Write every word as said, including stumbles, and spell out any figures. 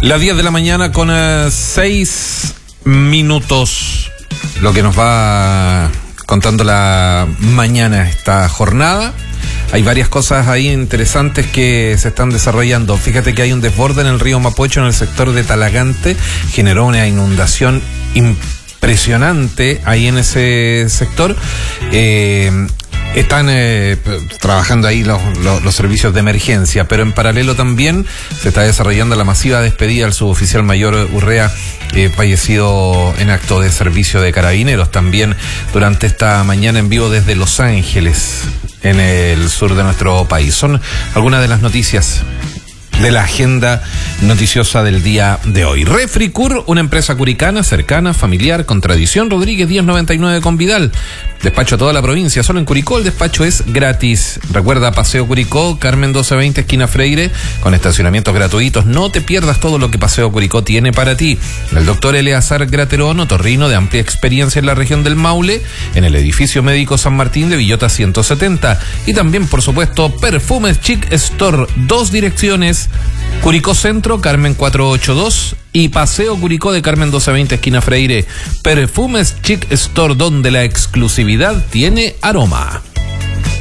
Las diez de la mañana con uh, seis minutos. Lo que nos va contando la mañana esta jornada. Hay varias cosas ahí interesantes que se están desarrollando. Fíjate que hay un desborde en el río Mapocho, en el sector de Talagante. Generó una inundación impresionante ahí en ese sector. Eh... Están eh, trabajando ahí los, los, los servicios de emergencia, pero en paralelo también se está desarrollando la masiva despedida del suboficial mayor Urrea, eh, fallecido en acto de servicio de carabineros, también durante esta mañana en vivo desde Los Ángeles, en el sur de nuestro país. Son algunas de las noticias de la agenda noticiosa del día de hoy. Refricur, una empresa curicana, cercana, familiar, con tradición. Rodríguez diez noventa y nueve con Vidal. Despacho a toda la provincia, solo en Curicó el despacho es gratis. Recuerda, Paseo Curicó, Carmen doce veinte, esquina Freire, con estacionamientos gratuitos. No te pierdas todo lo que Paseo Curicó tiene para ti. El doctor Eleazar Graterón, otorrino de amplia experiencia en la región del Maule, en el edificio médico San Martín de Villota ciento setenta. Y también, por supuesto, Perfumes Chic Store, dos direcciones: Curicó Centro, Carmen cuatrocientos ochenta y dos, y Paseo Curicó de Carmen doce veinte, esquina Freire. Perfumes Chic Store, donde la exclusividad tiene aroma.